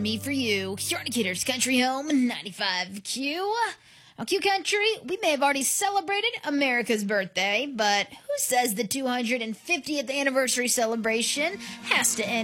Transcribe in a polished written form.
me for you. Here on Kidder's Country Home, 95Q. Now, Q Country, we may have already celebrated America's birthday, but who says the 250th anniversary celebration has to end